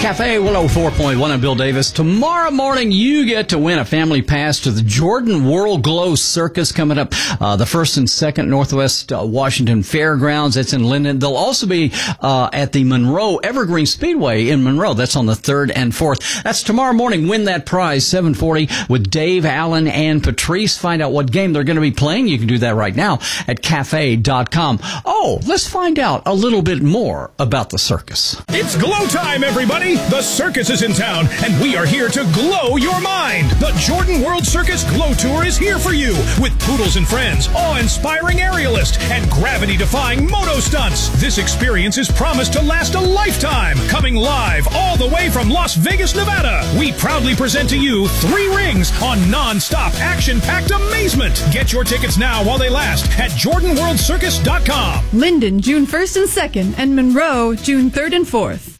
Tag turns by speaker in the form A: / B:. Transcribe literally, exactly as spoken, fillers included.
A: Cafe one oh four point one. I'm Bill Davis. Tomorrow morning, you get to win a family pass to the Jordan World Glow Circus coming up uh, the first and second Northwest uh, Washington Fairgrounds. That's in Linden. They'll also be uh, at the Monroe Evergreen Speedway in Monroe. That's on the third and fourth. That's tomorrow morning. Win that prize, seven forty, with Dave, Allen, and Patrice. Find out what game they're going to be playing. You can do that right now at cafe dot com. Oh, let's find out a little bit more about the circus.
B: It's glow time, everybody! The circus is in town, and we are here to glow your mind. The Jordan World Circus Glow Tour is here for you, with Poodles and Friends, awe-inspiring aerialist, and gravity-defying moto stunts. This experience is promised to last a lifetime. Coming live all the way from Las Vegas, Nevada, we proudly present to you Three Rings on non-stop, action-packed amazement. Get your tickets now while they last at jordan world circus dot com.
C: Linden, June first and second, and Monroe, June third and fourth.